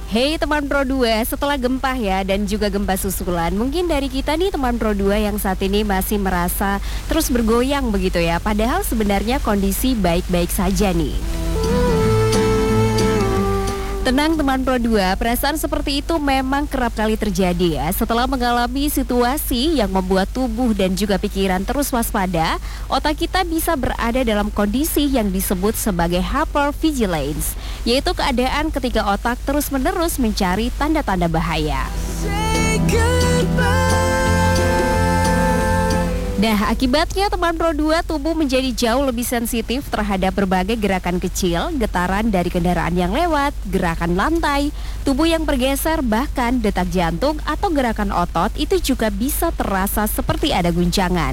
Hey teman Pro 2, setelah gempa ya dan juga gempa susulan, mungkin dari kita nih teman Pro 2 yang saat ini masih merasa terus bergoyang begitu ya, padahal sebenarnya kondisi baik-baik saja nih. Tenang teman Pro 2, perasaan seperti itu memang kerap kali terjadi ya. Setelah mengalami situasi yang membuat tubuh dan juga pikiran terus waspada, otak kita bisa berada dalam kondisi yang disebut sebagai hypervigilance, yaitu keadaan ketika otak terus-menerus mencari tanda-tanda bahaya. Nah, akibatnya teman Pro 2 tubuh menjadi jauh lebih sensitif terhadap berbagai gerakan kecil, getaran dari kendaraan yang lewat, gerakan lantai, tubuh yang bergeser, bahkan detak jantung atau gerakan otot itu juga bisa terasa seperti ada guncangan.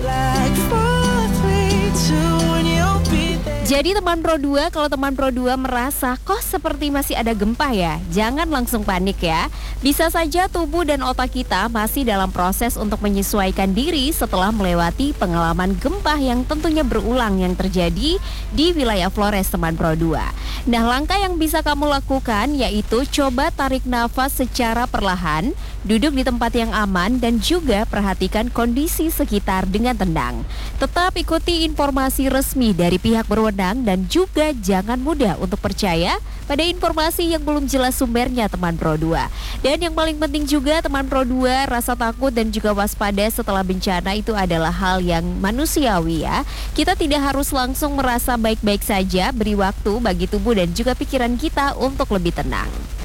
Jadi teman Pro 2, kalau teman Pro 2 merasa kok seperti masih ada gempa ya, jangan langsung panik ya. Bisa saja tubuh dan otak kita masih dalam proses untuk menyesuaikan diri setelah melewati pengalaman gempa yang tentunya berulang yang terjadi di wilayah Flores teman Pro 2. Nah, langkah yang bisa kamu lakukan yaitu coba tarik nafas secara perlahan, duduk di tempat yang aman dan juga perhatikan kondisi sekitar dengan tenang. Tetap ikuti informasi resmi dari pihak berwenang dan juga jangan mudah untuk percaya pada informasi yang belum jelas sumbernya teman Pro 2. Dan yang paling penting juga teman Pro 2, rasa takut dan juga waspada setelah bencana itu adalah hal yang manusiawi ya. Kita tidak harus langsung merasa baik-baik saja, beri waktu bagi tubuh dan juga pikiran kita untuk lebih tenang.